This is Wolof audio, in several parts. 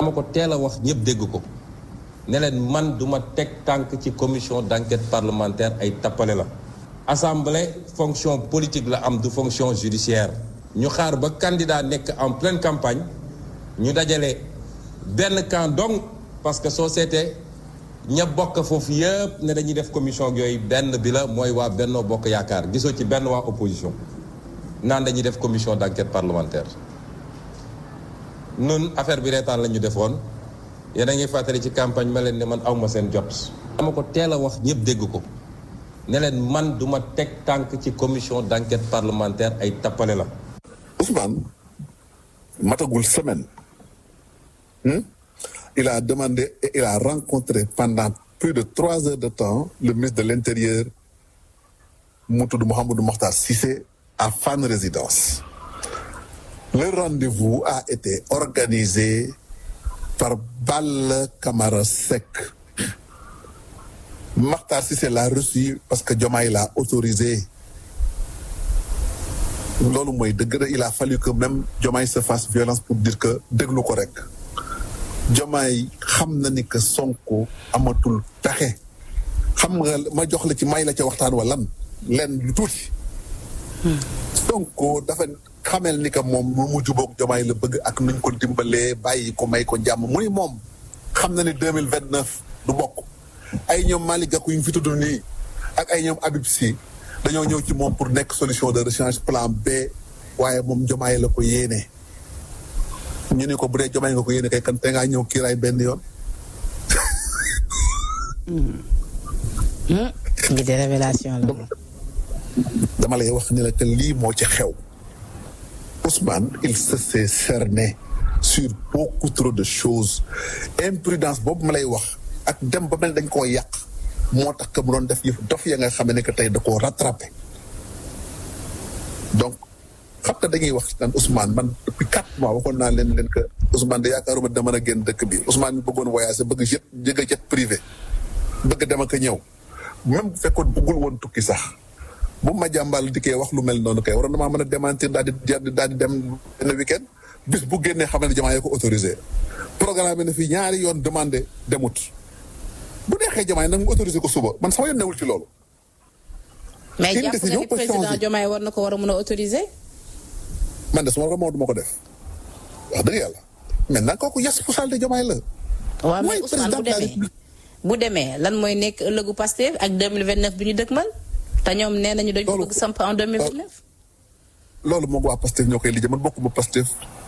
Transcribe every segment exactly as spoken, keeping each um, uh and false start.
dama ko teel a wax ñëpp dégg ko ne leen man duma teg tànk ci commission d'enquête parlementaire ay tappale la. assemblée fonction politique la am du fonction judiciaire ñu xaar ba candidat nekk en pleine campagne ñu dajale benn camp donc parce que soo seetee ña bokk foofu yëpp ne dañuy def commission yooyu benn bi la mooy waa Benno Bokk Yaakaar gisoo ci benn waa opposition naan dañuy def commission d'enquête parlementaire. nun affaire bi reetaan la ñu defoon yéen a ngi fàttali ci campagne ma leen ne man awma seen jot. dama ko teel a wax ñëpp dégg ko ne leen man duma teg tànk ci commission d'enquête parlementaire ay tappale la. Ousmane matagul semaine hmm? il a demandé et il a rencontré pendant plus de trois heures de temps le ministre de l'Intérieur mu tudd Mouhamadou Mokhtar Cissé à Fann Résidence. Le rendez-vous a été organisé par Balla Camara Seck. Mokhtar Cissé l'a reçu parce que Diomaye l'a autorisé. loolu mooy dëgg il a fallu que même Diomaye se fasse violence pour dire que déglu ko rek. Diomaye xam na ni que Sonko amatul pexe. xam nga ma jox la ci may la ca waxtaan wa lan leen lu tuuti. Sonko dafa xamel ni que moom mu jubóog Diomaye la bëgg ak nuñ ko dimbalee bàyyi ko may ko jàmm muy moom xam na ni deux mille vingt neuf du bokk ay ñoom Malick Gakou yu ñu fi tudd nii ak ay ñoom Habib Sy dañoo ñëw ci moom pour nekk solution de rechange plan B waaye moom Diomaye la ko yéene ñu ne ko bu dee Diomaye nga ko yéene kay kan te ngaa ñëw kiiraay benn yoon. ngi de révélation la. dama lay wax ni la que lii moo ci xew. Ousmane il se s'est cerné sur beaucoup trop de choses imprudence boobu ma lay wax ak dem ba mel dañ koo yàq moo tax que mu doon def yëf dof ya nga xam ne que tey da koo rattrapé donc xam nga dañuy wax naan Ousmane man depuis quatre mois waxoon naa leen leen que Ousmane da yaakaaruma dama mën a génn dëkk bi Ousmane mi bëggoon voyager bëgg jet jëgg jet privé bëgg dem ak ñëw même bu fekkoon bëggul woon tukki sax bu ma jàmbal dikkee wax lu mel noonu kay waroon na maa mën a démentir daal di daal di dem benn week-end bis bu génnee xam ne Diomaye ko autorisé programme bi na fi ñaari yoon demandé demut bu neexee Diomaye nag mu autorisé ko suba man sama yoon newul ci loolu. mais jàpp nga ni président Diomaye war na ko war a mën a autorisé. man de su ma ko moo du ma ko def wax dëgg yàlla maintenant kooku responsabilité Diomaye la. waaw mais Ousmane bu demee bu demee lan mooy nekk ëllëgu Pastef ak deux mille vingt neuf bi ñu dëkkmal. te ñoom nee nañu dañu bëgg samp en deux mille vingt-neuf. loolu moom waa Pastef ñoo koy lijjee man bokkuma Pastef.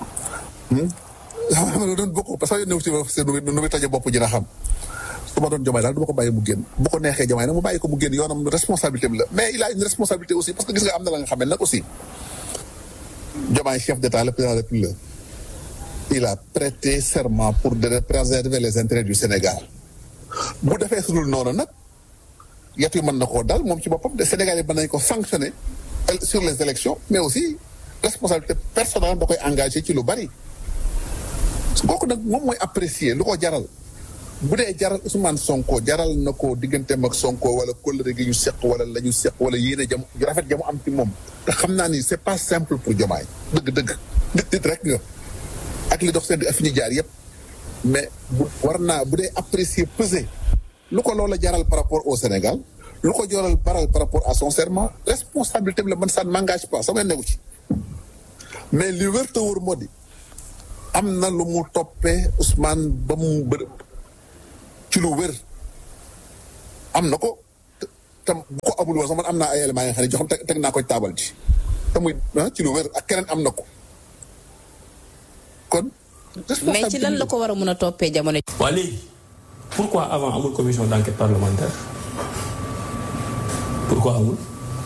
xam nga doon bokk parce que yow néew ci Pastef nu muy taje bopp ji na xam. su ma doon Diomaye daal du ma ko bàyyi mu génn bu ko neexee Diomaye nag mu bàyyi ko mu génn yoonam responsabilité bi la mais il a une responsabilité aussi parce que gis nga am na la nga xamee nag aussi. Diomaye chef d'État le président de la République il a prêté serment pour de préserver les intérêts du Sénégal bu defee sulul noonu nag. yet yu mën na koo dal moom ci boppam de Sénégal yi mën nañu ko sanctionner sur les élections mais aussi responsabilité personnelle da koy engagé ci lu bari kooku nag moom mooy apprécier lu ko jaral bu dee jaral Ousmane Sonko jaral na ko digganteem ak Sonko wala kóllëre gi ñu seq wala la ñu seq wala yéene jam rafet jamu am ci moom te xam naa ni c'est pas simple pour Diomaye dëgg-dëgg nit nit rek nga ak li dox seen di fi ñu jaar yépp mais bu war naa bu dee apprécier peser lu ko loola jaral par rapport au Sénégal lu ko jaral paral par rapport à son serment responsabilité bi la man ça ne m'engage pas sama newu ci mais li wér te wóor moo di am na lu mu toppee Ousmane ba mu bë ci lu wér am na ko te bu ko amul woon sax man am naa ay éléments yi nga xam ne jox teg naa ko taabal ji te muy ci lu wér ak keneen am na ko kon. mais ci lan la ko war a mën a toppee jamono. waa léegi pourquoi avant amul commission d'enquête parlementaire pourquoi amul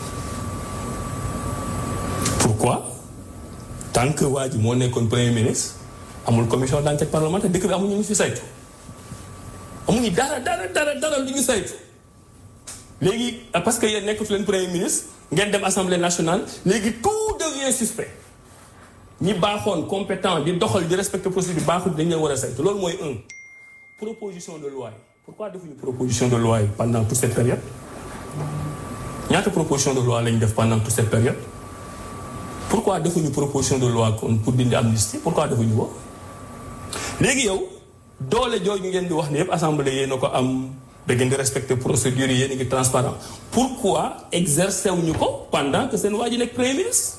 pourquoi tant que waa ji moo nekkoon premier ministre amul commission d'enquête parlementaire dëkk bi amuñu ñu fi saytu amuñu dara dara dara dara lu ñu saytu léegi parce que yéen nekkatu leen premier ministre ngeen dem assemblée nationale léegi tout devient suspect ñi baaxoon compétent di doxal di respecter procédure baaxul dañ leen war a saytu loolu mooy un proposition de loi yi pourquoi defuñu proposition de loi yi pendant toute cette période ñaata proposition de loi lañ def pendant toute cette période pourquoi defuñu proposition de loi kon pour dindi amnistie pourquoi defuñu ko léegi yow doole jooju ngeen di wax ne yëpp assemblée yéen a ko am da ngeen di respecter procédure yi yéen a ngi transparent pourquoi exercer wuñu ko pendant que seen waa ji nekk premier ministre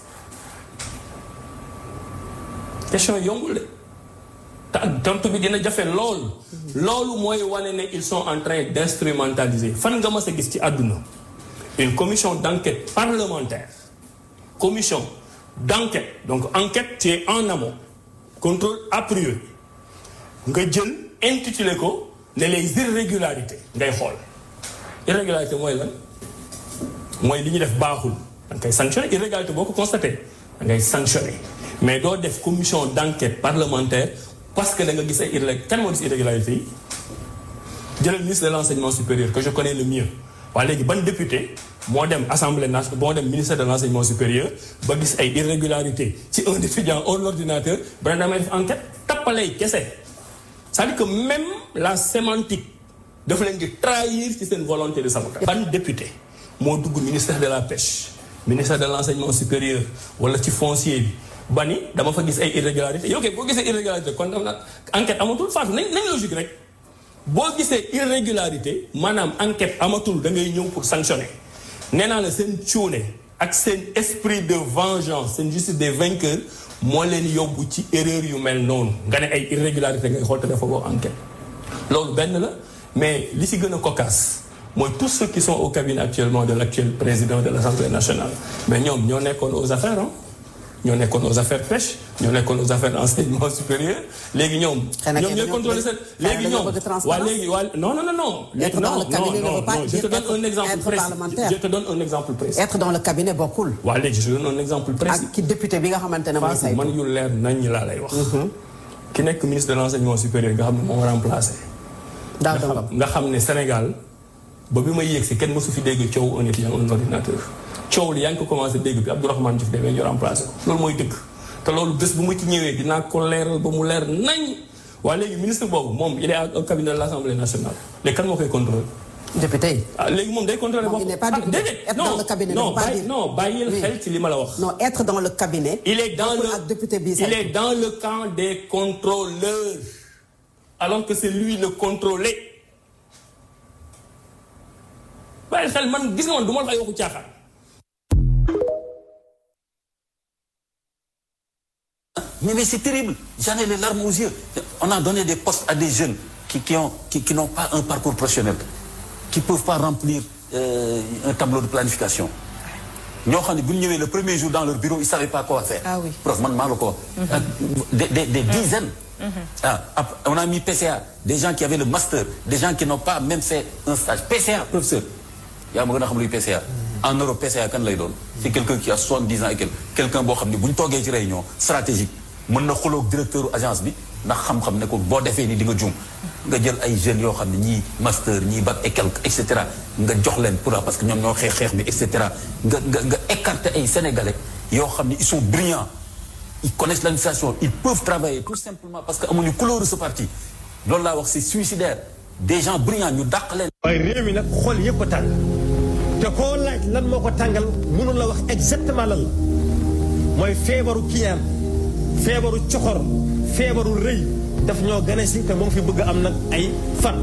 question yombul de te ak tontu bi dina jafe lool loolu mooy wane ne ils sont en train d'instrumentaliser fan nga mas a gis ci àdduna une commission d'enquête parlementaire commission d'enquête donc enquête qui est en amont contrôle a priori nga jël intitulé ko ne les irrégularités ngay xool irrégularité mooy lan mooy li ñuy def baaxul da nga koy sanctionné irrégularité boo ko constaté da ngay sanctionné mais doo def commission d'enquête parlementaire parce que da nga gis ay irrégularité kan moo gis irrégularité yi jëlal ministre de l'enseignement supérieur que je connais le mieux waa léegi ban député moo dem assemblée nationale moo dem ministère de l'enseignement supérieur ba gis ay irrégularités ci un étudiant hors l'ordinateur ba damay def enquête tappalay kese c'est-à-dire que même la sémantique dafa leen di trahir ci seen volonté de sabotage. ban député moo dugg ministère de la pêche ministère de l'enseignement supérieur wala ci foncier bi ba ni dama fa gis ay irrégularités yow kay boo gisee irrégularité kon daf na enquête amatul faatu nañ nañ logique rek boo gisee irrégularité maanaam enquête amatul da ngay ñëw pour sanctionner nee naa la seen cuune ak seen esprit de vengeance seen justice des vainqueurs moo leen yóbbu ci erreur yu mel noonu nga ne ay irrégularité ngay xool te dafa ko enquête loolu benn la mais li ci gën a cocasse mooy tous ceux qui sont au cabinet actuellement de l'actuel président de l'Assemblée nationale mais ñoom ñoo nekkoon aux affaires ah ñoo nekkoon aux affaires pêche ñoo nekkoon aux affaires enseignement supérieur léegi ñoom. ñoom ñooy contrôler seen léegi ñoom waa léegi waa non non non non. être dans le cabinet ne veut pas je te donne un exemple précis je te donne un exemple précis. être dans le cabinet bokkul. waa léegi je te donne un exemple précis. ak ki député bi nga xamante ne mooy saytu man yu leer nañ laa lay wax. ki nekk ministre de l'enseignement supérieur nga xam ne moo remplacé. daaw nga xam ne Sénégal ba bi may yegg si kenn mësu fi dégg coow un étudiant un ordinateur. coow li yaa ngi ko commencé dégg bi Abdourahmane Diouf demee ñu remplacé ko loolu mooy dëgg te loolu bés bu mu ci ñëwee dinaa ko leeral ba mu leer nañ waaye léegi ministre boobu moom il est au cabinet de l'Assemblée nationale léegi kan moo koy contrôler. député yi. ah léegi moom day contrôler boppam. il n'est pas député être dans le cabinet non non bàyyil xel ci li ma la wax. non être dans le cabinet. il est dans le il est dans le camp des contrôleurs alors que c'est lui le contrôlé bàyyil xel man gis nga man du ma la ay waxu caaxaan. Mais, mais c'est terrible. J'en ai les larmes aux yeux. On a donné des postes à des jeunes qui, qui, ont, qui, qui n'ont pas un parcours professionnel, qui ne peuvent pas remplir euh, un tableau de planification. Le premier jour dans leur bureau, ils ne savaient pas quoi faire. Ah oui. Prof, man, mal, quoi. Mm-hmm. Des, des, des dizaines. Mm-hmm. Ah, on a mis P C A, des gens qui avaient le master, des gens qui n'ont pas même fait un stage. P C A, professeur. Il y a un P C A. En Europe, P C A, quand lay doon c'est quelqu'un qui a soixante-dix ans et quelqu'un. Quelqu'un qui a une réunion stratégique. mën na xoloog directeur agence bi ndax xam-xam ne ko boo defee ni di nga jum nga jël ay jeunes yoo xam ne ñii master ñii bac et quelque et cetera nga jox leen pour parce que ñoom ñoo xeex xeex bi et cetera nga nga nga écarter ay sénégalais yoo xam ne ils sont brillants ils connaissent l'administration ils peuvent travailler tout simplement parce que amuñu couleur de ce parti loolu laa wax c'est suicidaire des gens brillants ñu dàq leen. waaye réew mi nag xool yëpp a tàng te koo laaj lan moo ko tàngal mënul la wax exactement lan la mooy feebaru kiyaan feebaru coxor feebaru rëy daf ñoo gane si te moo ngi fi bëgg am nag ay fan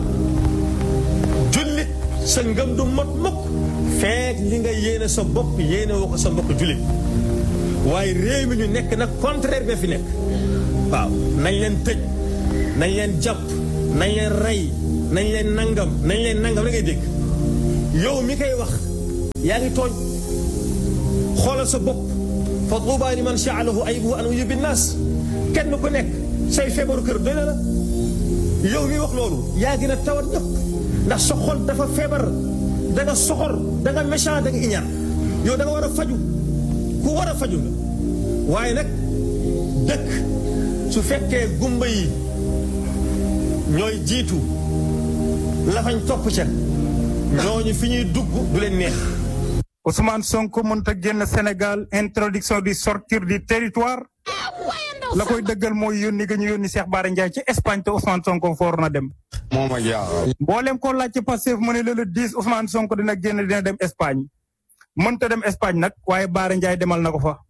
jullit sa ngëm du mot mukk feek li nga yéene sa bopp yéene woo ko sa mbokk jullit waaye réew mi ñu nekk nag contraire ba fi nekk waaw nañ leen tëj nañ leen jàpp nañ leen rey nañ leen nangam nañ leen nangam la ngay dégg yow mi koy wax yaa ngi tooñ xoolal sa bopp fa tuuba liman sha'alahu aybuhu an yubbi naas kenn ku nekk say feebaru kër doy na la yow mi wax loolu yaa gën a tawat ñëpp ndax sa xol dafa feebar da nga soxor da nga méchant da nga iñaan yow da nga war a faju ku war a faju nga waaye nag dëkk su fekkee gumba yi ñooy jiitu lafañ topp ca ñooñu fi ñuy dugg du leen neex. Ousmane Sonko mënta génn Sénégal interdiction di sortir du territoire la koy dëggal mooy yónni ga ñu yónni Cheikh Bara Ndiaye ci Espagne te Ousmane Sonko foor na dem. moom ak yaa. mboolem ko laaj ci Pastef mu ne le dix Ousmane Sonko dina génn dina dem Espagne mënta dem Espagne nag waaye Bara Ndiaye demal na ko fa.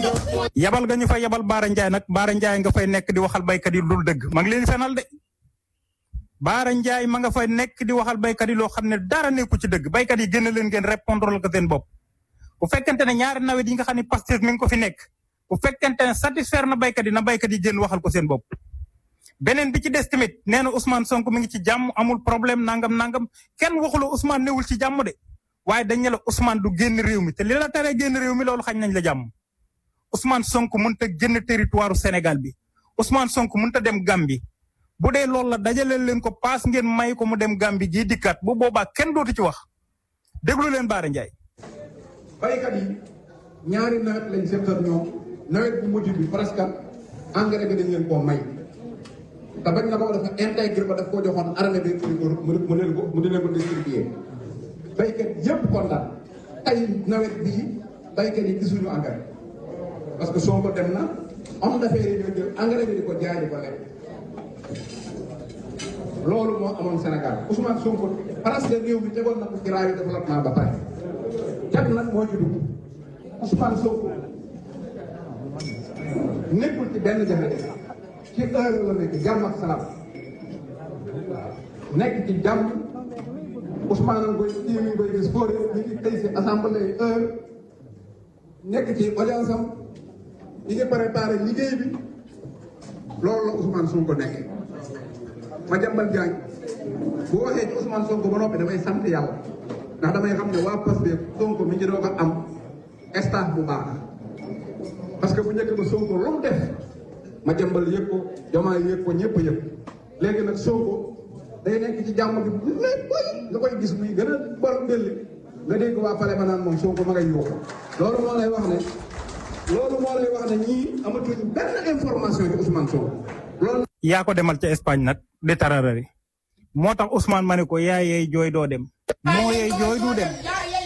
yabal nga ñu fa yabal Baara Ndiaye nag Baara Ndiaye nga fay nekk di waxal baykat yi dul dëgg ma ngi leen fenal de Baara Ndiaye ma nga fay nekk di waxal baykat yi loo xam ne dara nekku ci dëgg baykat yi génn leen ngeen répondre ko seen bopp bu fekkente ne ñaari nawet yi nga xam ne Pastef mi ngi ko fi nekk bu fekkente ne satisfaire na baykat yi na baykat yi génn waxal ko seen bopp beneen bi ci des tamit nee na Ousmane Sonko mi ngi ci jàmm amul problème nangam nangam kenn waxula Ousmane newul ci jàmm de waaye dañ ne la Ousmane du génn réew mi te li la tere génn réew mi loolu xañ nañ la jàmm Ousmane Sonko mënut a génn territoire Sénégal bi Ousmane Sonko mënut a dem Gambie bu dee loolu la dajaleel leen ko paas ngeen may ko mu dem Gambie gii dikkaat bu boobaa kenn dootu ci wax déglu leen Baara Ndiaye. baykat yi ñaari nawet lañ seetal ñoom nawet bu mujj bi presque engrais bi dañ leen koo may te bañ na ko dafa intégré ba daf koo joxoon armée bi mu mu leen ko mu leen ko distribué baykat yëpp kontaan tey nawet bii baykat yi gisuñu engrais parce que Sonko dem na homme d'affaires yi ñoo jël engrais bi di ko jaay di ko lekk loolu moo amoon Sénégal Ousmane Sonko presque réew mi tegoon na ko ci raayu développement ba pare jag nag moo ci dugg Ousmane Sonko nekkul ci benn jafe-jafe ci heure la nekk jàmm ak salaam nekk ci jàmm Ousmane a koy kii mi koy gis fóore ñu ngi tey si assemblée heure nekk ci audience am ñi ngi préparé liggéey bi loolu la Ousmane Sonko nekkee ma jàmbal jaañ bu waxee ci Ousmane Sonko ba noppi damay sant yàlla ndax damay xam ne waa Pastef Sonko mi ngi doog a am staff bu baax parce que bu njëkk ba Sonko lu mu def ma jàmbal yëg ko Diomaye yëg ko ñëpp yëg léegi nag Sonko day nekk ci jàmm bi lépp nga koy gis muy gën a bor mbelli nga dégg waa pale ma naan moom Sonko ma ngay yuuxu loolu moo lay wax ne loolu moo lay wax ne ñii amatuñu benn information ci Ousmane Sonko loolu yaa ko demal ca Espagne nag de tararari moo tax Ousmane ma ne ko yaa yeey jooy doo dem moo yeey jooy du dem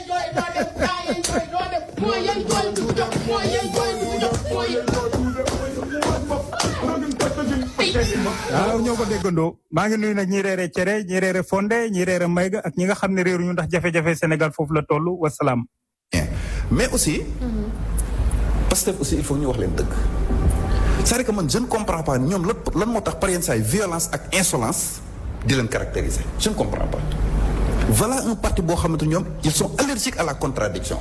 waaw ñoo ko déggandoo maa ngi nuyu nag ñi reere cere ñi reere fonde ñi reere mayga ak ñi nga xam ne réeru ñu ndax jafe-jafe Sénégal foofu la toll wasalaam mais aussi Pastef aussi il faut ñu wax leen dëgg c'est-à-dire que man je ne comprends pas ñoom lan lan moo tax par yenn saa yi violence ak insolence di leen caractériser je ne comprends pas voilà un parti boo xamante ñoom ils sont allergiques à la contradiction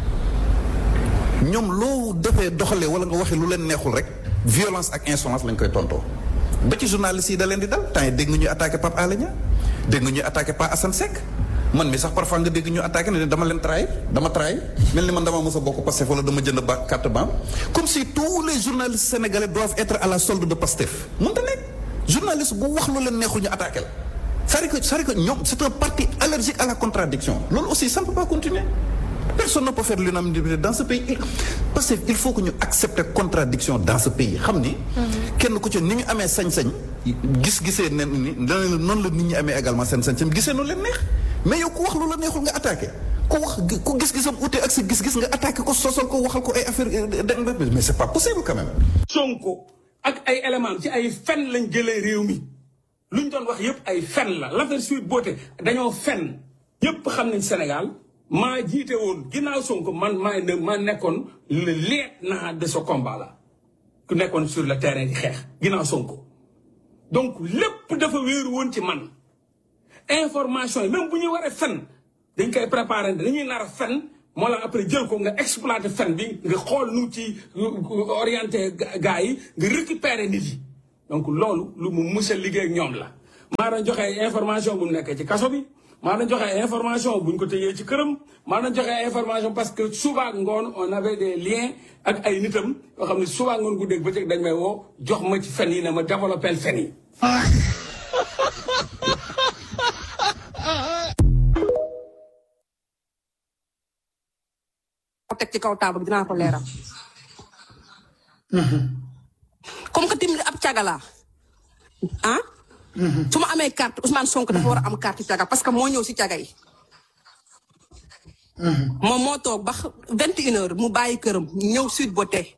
ñoom loo defee doxalee wala nga waxee lu leen neexul rek violence ak insolence lañ koy tontoo ba ci journalistes yi da leen di dal temps yi dégg nga ñuy attaqué Pape Alé Niang dégg nga ñuy attaqué Pa Assane Seck man mi sax parfois nga dégg ñu attaqué ne dama leen trahir dama trahir mel ni man dama mos a bokk Pastef wala dama jënd ba carte banc comme si tous les journalistes sénégalais doivent être à la solde de Pastef mënta nekk journaliste bu wax lu leen neexul ñu attaqué la c'est-à-dire que c'est-à-dire que ñoom c'est un parti allergique à la contradiction loolu aussi ça ne peut pas continuer personne ne peut faire l'unanimité dans ce pays parce que il faut que ñu accepter contradiction dans ce pays xam ni kenn ku ci ni ñu amee sañ-sañ gis-gisee nen ni noonu la nit ñi amee également seen sañ-sañ gisee noonu leen neex mais yow ku wax lu la neexul nga attaqué ku wax ku gis-gisam ute ak sa gis-gis nga attaqué ko sosal ko waxal ko ay affaire mais c'est pas possible quand même Sonko ak ay éléments ci ay fen lañ jëlee réew mi luñ doon wax yëpp ay fen la l'affaire Sweet Beauté dañoo fen ñëpp xam nañ Sénégal maa jiite woon ginnaaw Sonko man maa ne maa nekkoon le lieutenant de ce combat là ku nekkoon sur le terrain di xeex ginnaaw Sonko donc lépp dafa wéeru woon ci man information yi même bu ñuy waree fen dañ koy préparer dañuy nar a fen moo la après jël ko nga exploiter fen bi nga xool nu ci orienté gars yi nga récupérer nit yi donc loolu lu mu mus a liggéey ak ñoom la maa doon joxe information bu mu nekkee ci kaso bi maa doon joxe information bu ñu ko tëjee ci këram maa doon joxe information parce que suba ak ngoon on avait des liens ak ay nitam yoo xam ne suba ak ngoon guddeeg bëccëg dañ may woo jox ma ci fen yi ne ma développé fen yi. teg ci kaw taabal dinaa ko leeral. comme que tim ab cagala ah. su ma amee carte Ousmane Sonko dafa war a am carte caga parce que moo ñëw si caga yi. moom moo toog ba vingt et une heures mu bàyyi këram ñëw Sweet Beauté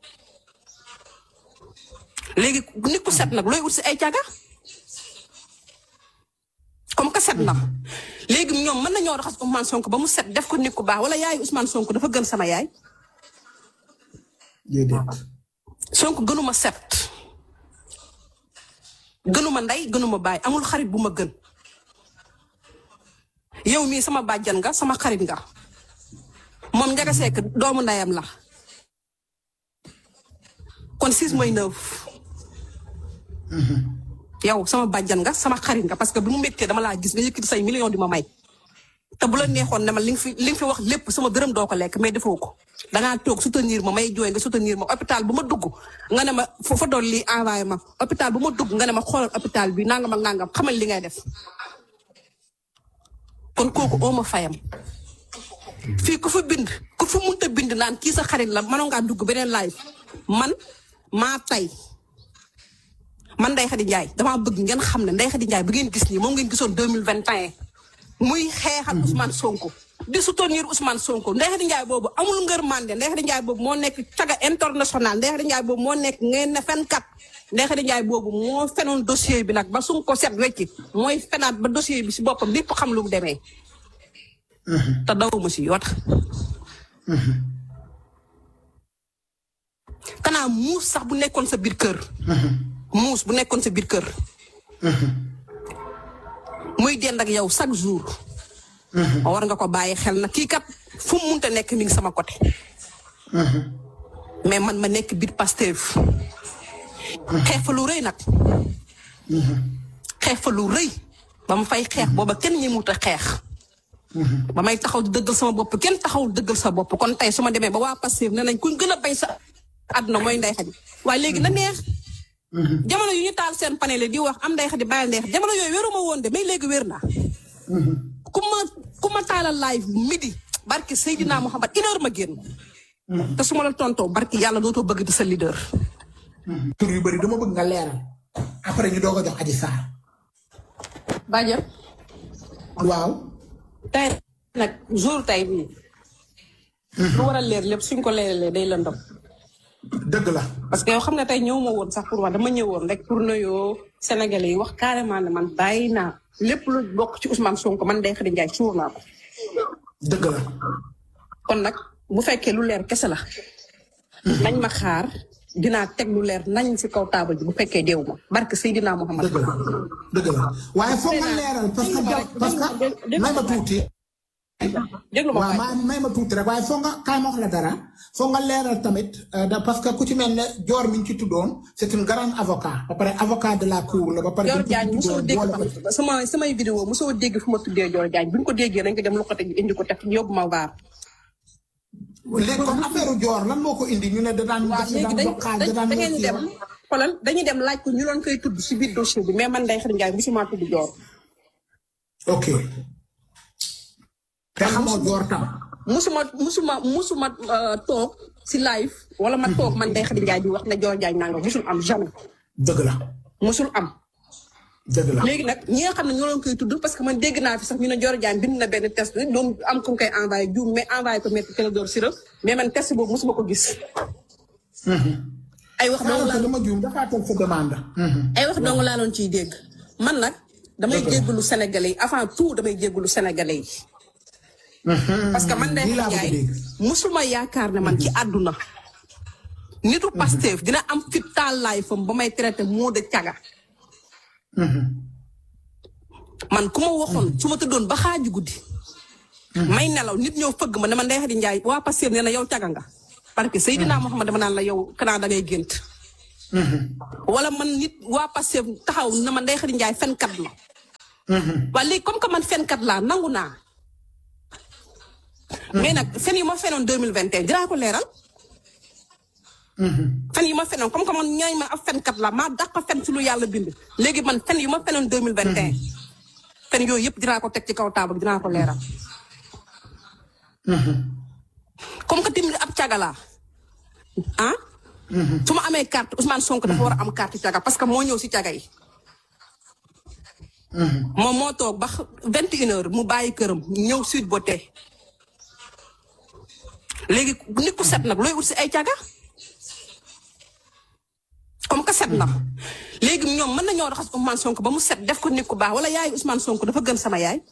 léegi nit ku set nag looy ut si ay caga comme que set na léegi ñoom mën nañoo raxas Ousmane Sonko ba mu set def ko nit ku baax wala yaayu Ousmane Sonko dafa gën sama yaay déedéet. Sonko gënuma set gënuma ndey gënuma baay amul xarit bu ma gën yow mii sama bàjjan nga sama xarit nga moom Ndiaga Seck doomu ndeyam la kon six mooy neuf yow sama bàjjan nga sama xarit nga parce que bi mu méttee dama laa gis nga yëkkati say million di ma may te bu la neexoon ne ma li nga fi li nga fi wax lépp sama dërëm doo ko lekk mais defoo ko dangaa toog soutenir ma may jooy nga soutenir ma hôpital bu ma dugg nga ne ma fa doon lii envoyé ma hôpital bu ma dugg nga ne ma xoolal hôpital bi nangam ak nangam xamal li ngay def kon kooku oo ma fayam fii ku fa bind ku fa munta bind naan kii sa xarit la mënoo ngaa dugg beneen live man maa tay man Ndeye Khady Ndiaye damaa bëgg ngeen xam ne Ndeye Khady Ndiaye bu ngeen gis nii moom ngeen gisoon deux mille vingt et un muy xeexal Ousmane Sonko di soutenir Ousmane Sonko Ndeye Khady Ndiaye boobu amul ngërmande Ndeye Khady Ndiaye boobu moo nekk caga international Ndeye Khady Ndiaye boobu moo nekk ngeen ne fenkat Ndeye Khady Ndiaye boobu moo fenoon dossier bi nag ba su ko set wecci mooy fenaat ba dossier bi si boppam lépp xam lu mu demee. te dawuma si yoot. kanaa muus sax bu nekkoon sa biir kër. muus bu nekkoon sa biir kër. muy dend ak yow chaque jour. war nga ko bàyyi xel na kii kat fu mu munta nekk mi ngi sama côté. mais man ma nekk biir Pastef. xeex fa lu rëy nag. xeex fa lu rëy ba ma fay xeex booba kenn ñi mut a xeex. ba may taxaw di dëggal sama bopp kenn taxawul dëggal sa bopp kon tey su ma demee ba waa Pastef ne nañ kuñ gën a bay sa àdduna mooy Ndeye Khady waaye léegi na neex. jamono yu ñu taal seen panel di wax am Ndeye Khady bàyyi neex jamono yooyu wéruma woon de mais léegi wér naa. ku ma ku ma taalal live midi barki Seydina Mouhamad une heure ma génn. te su ma la tontoo barki yàlla dootoo bëgg di sa leader. tur yu bëri dama bëgg nga leeral. après ñu doog a jox Adji Sarr. Badiane. waaw. tey nag jour tey bii. lu war a leer lépp suñ ko leeralee day lëndëm. dëgg la. parce que yow xam nga tey ñëw ma woon sax pour wax dama ñëwoon rek pour nuyoo Sénégalais yi wax carrément ne man bàyyi naa lépp lu bokk ci Ousmane Sonko man Ndeye Khady Ndiaye suur naa ko. dëgg la. kon nag bu fekkee lu leer kese la. nañ ma xaar dinaa teg lu leer nañ si kaw taabal ji bu fekkee deewu ma barke Seydina Mouhamad. dëgg la dëgg la waaye foog nga leeral parce que parce que may ma tuuti. déglu ma waaw may ma tuuti rek waaye foog nga kaay ma wax la dara foog nga leeral tamit parce que ku ci mel ne Dior mi ñu ci tuddoon c'est un grand avocat ba pare avocat de la cour la ba pare. Dior Diagne mosoo dégg sama samay vidéo mosoo dégg fu ma tuddee Dior Diagne bu ñu ko déggee dañ ko dem lu ko teg indi ko teg yóbbu ma waar. léegi comme affaire Dior lan moo ko indi ñu ne da daan. waaw léegi dañ da ngeen dem xoolal dañuy dem laaj ko ñu doon koy tudd si biir dossier bi mais man Ndeye Khady Ndiaye musuma tudd Dior. ok. te xamoo Dior tam. musuma musuma musuma toog si live wala ma toog man Ndeye Khady Ndiaye di wax ne Dior Diagne nanga musul am jamais. dëgg la. musul am. dëgg la léegi nag ñi nga xam ne ñoo doon koy tudd parce que man dégg naa fi sax ñu ne Dior Diagne bind na benn test doon am ku koy envoyé juum mais envoyé ko métti kenn door sira mais man test boobu musuma ko gis. ay wax dong laa dama juum dafa toog sa demande. ay wax dong laa doon ciy dégg man nag damay jéggalu Sénégalais yi avant tout damay jéggalu Sénégalais yi. parce que man Ndeye Khady Ndiaye musuma yaakaar ne man ci àdduna. nitu Pastef dina am fit taal laay fam ba may traité moo de caga. man ku ma waxoon su ma tëddoon ba xaaju guddi. may nelaw nit ñëw fëgg ma ne ma Ndeye Khady Ndiaye waa Pastef nee na yow caga nga. parce que Seydina Mouhamad dama naan la yow kanaa da ngay gént. wala man nit waa Pastef taxaw na ma Ndeye Khady Ndiaye fenkat la. waaye léegi comme que man fenkat laa nangu naa. mais nag fen yi ma fenoon deux mille vingt et un dinaa ko leeral. fen yi ma fenoon comme que man ñooy ma ab fenkat la maa dàq fen si lu yàlla bind. léegi man fen yi ma fenoon deux mille vingt et un. fen yooyu yëpp dinaa ko teg ci kaw taabal dinaa ko leeral. comme que tamit ab cagalaa ah. su ma amee carte Ousmane Sonko dafa war a am carte caga parce que moo ñëw si caga yi. moom moo toog ba vingt et une heures mu bàyyi këram ñëw Sweet Beauté. léegi nit ku set nag looy ut si ay caga. comme que set na. léegi ñoom mën nañoo raxas Ousmane Sonko ba mu set def ko nit ku baax wala yaayu Ousmane Sonko dafa gën sama yaay.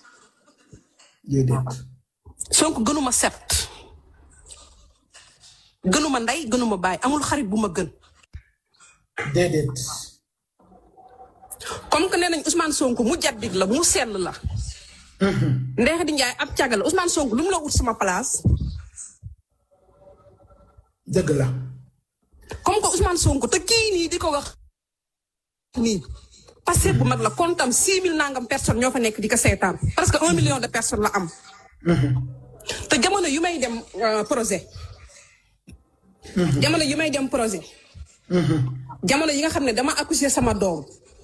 déedéet. Sonko gënuma set. gënuma ndey gënuma baay amul xarit bu ma gën. déedéet. comme que nee nañ Ousmane Sonko mu jaddig la mu sell la. Ndeye Khady Ndiaye ab càggal Ousmane Sonko lu mu la ut sama place. dëgg la. comme que Ousmane Sonko te kii nii di ko wax nii passé bu mag la kontam six mille nangam personnes ñoo fa nekk di ko seetaan parce que un million de personnes la am. te jamono yu may dem projet. jamono yu may dem projet. jamono yi nga xam ne dama accouché sama doom.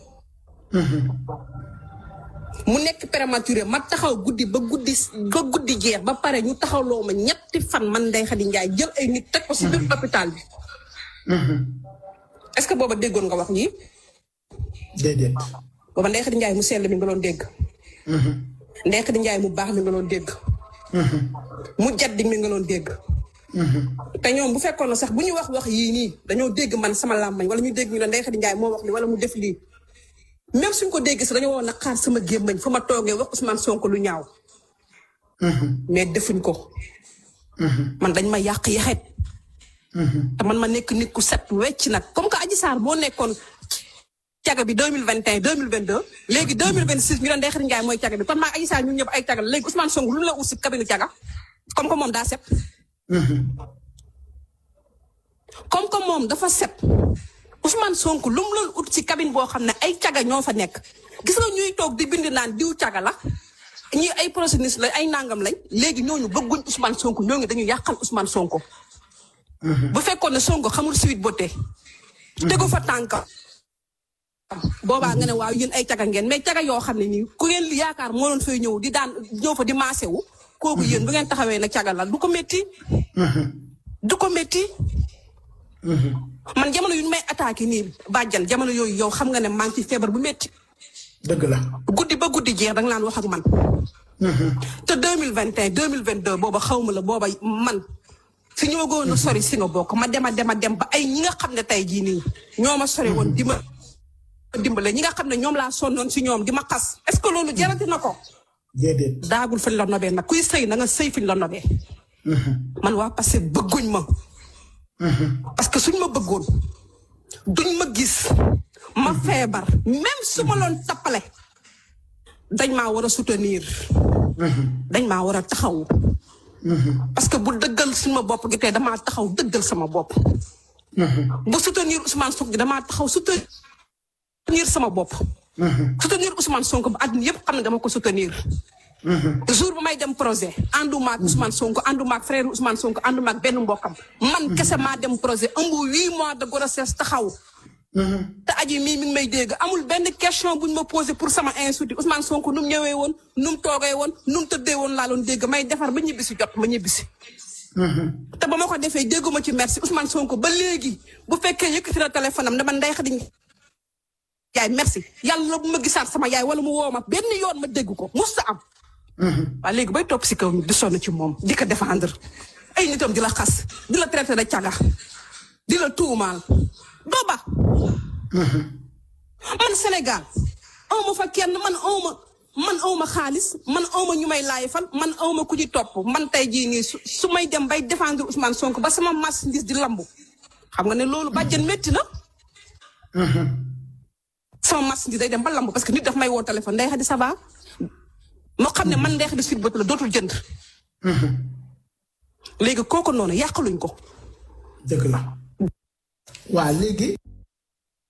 mu nekk prématuré ma taxaw guddi ba guddi ba guddi jeex ba pare ñu taxawloo ma ñetti fan man Ndeye Khady Ndiaye jël ay nit teg ko si biir hôpital bi. est-ce que booba déggoon nga wax ñi déedéet. booba Ndeye Khady Ndiaye mu sell mi nga doon dégg. Ndeye Khady Ndiaye mu baax mi nga doon dégg. mu jaddi mi nga doon dégg. te ñoom bu fekkoon na sax bu ñu wax wax yii nii dañoo dégg man sama làmmañ wala ñu dégg ñu ne Ndeye Khady Ndiaye moo wax li wala mu def lii. même suñ ko dégg sax dañoo woon a xaar sama gémmañ fu ma toogee wax Ousmane Sonko lu ñaaw. mais defuñ ko. man dañ ma yàq yaxet. te man ma nekk nit ku set wecc nag comme que Adji Sarr boo nekkoon caga bi deux mille vingt et un deux mille vingt deux léegi deux mille vingt six ñu doon Ndeye Khady Ndiaye mooy caga bi kon maa Adji Sarr ñun ñëpp ay caga la léegi Ousmane Sonko lu la ut si kabinu caga comme que moom daa set. comme que moom dafa set. Ousmane Sonko lu mu loon ut ci cabine boo xam ne ay caga ñoo fa nekk gis nga ñuy toog di bind naan diw caga la ñi ay procédures la ay nangam lañ léegi ñooñu bëgguñ Ousmane Sonko ñoo ngi dañuy yàqal Ousmane Sonko. bu fekkoon ne Sonko xamul Sweet Beauté. tegu fa tànkam. boobaa nga ne waaw yéen ay caga ngeen mais caga yoo xam ne nii ku ngeen li yaakaar moo doon fay ñëw di daan ñëw fa di maase wu. kooku yéen bu ngeen taxawee nag caga la du ko métti. du ko métti. man jamono yu ñu may attaqué nii bàjjan jamono yooyu yow xam nga ne maa ngi ci feebar bu métti. dëgg la. guddi ba guddi jeex da nga naan wax ak man. te deux mille vingt et un deux mille vingt deux booba xaw ma la booba man fi ñu ma gënoon a sori si nga bokk ma dem a dem a dem ba ay ñi nga xam ne tey jii nii ñoo ma sori woon di ma dimbale ñi nga xam ne ñoom laa sonnoon si ñoom di ma xas est-ce que loolu jarati na ko. déedéet. daagul fi ñu la nobee nag kuy sëy na nga sëy fi ñu la nobee. man waa parce que bëgguñ ma. parce que suñ ma bëggoon duñ ma gis ma feebar même su ma loon tappale dañ maa war a soutenir dañ maa war a taxaw parce que bu dëggal suñu bopp gi tey damaa taxaw dëggal sama bopp bu soutenir Ousmane Sonko gi damaa taxaw soutenir sama bopp soutenir Ousmane Sonko ba àdduna yëpp xam ne dama ko soutenir jour bu may dem projet ànduma ak Ousmane Sonko ànduma ak frère Ousmane Sonko ànduma ak benn mbokkam man kese maa dem projet ëmb huit mois de grossesse taxaw. te aji mii mi ngi may dégg amul benn question buñ ma posé pour sama institut Ousmane Sonko nu mu ñëwee woon nu mu toogee woon nu mu tëddee woon laa doon dégg may defar ba ñibbisi jot ma ñibbisi. te ba ma ko defee dégguma ci merci Ousmane Sonko ba léegi bu fekkee yëkkati na téléphone am dama Ndeye Khady yaay merci yàlla bu ma gisaat sama yaay wala mu woo ma benn yoon ma dégg ko musta am. waaw léegi bay topp si kaw di sonn ci moom di ko défendre ay nitam di la xas di la traité de caga di la tuumaal doo ba man Sénégal awma fa kenn man awma man awma xaalis man awma ñu may laayfal man awma ku ci topp man tey jii nii su su may dem bay défendre Ousmane Sonko ba sama marchandise di lambu xam nga ne loolu bàjjen métti na sama marchandise day dem ba lambu parce que nit daf may woo téléphone Ndeye Khady ça va moo xam ne man Ndeye Khady Sweet Beauté la dootul jënd. léegi kooku noonu yàqaluñ ko. dëgg la. waa léegi.